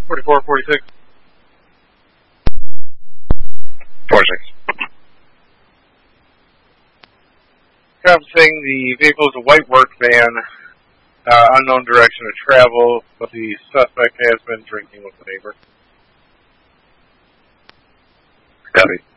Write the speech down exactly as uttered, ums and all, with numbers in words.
forty-four, forty-six. forty-six. Encompassing the vehicle is a white work van, uh, unknown direction of travel, but the suspect has been drinking with the neighbor. Copy.